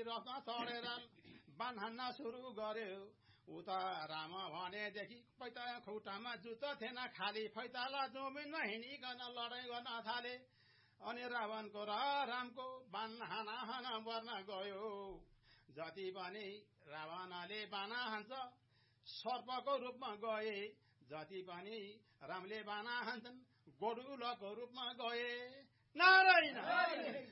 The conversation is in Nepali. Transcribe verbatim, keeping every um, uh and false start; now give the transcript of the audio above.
रथमा चढेर बाण हान्न सुरु गर्यो उता राम भनेदेखि पैता खुट्टामा जुत्ता थिएन खाली फैताला जमिनमा हिँडिकन लडाइँ गर्न थाले अनि रावणको र रामको बाण हाना हाना पर्न गयो जति पनि रावणले बाना हान्छ सर्पको रूपमा गए जति पनि रामले बाना हान्छन् गोडुलको रूपमा गए नारायण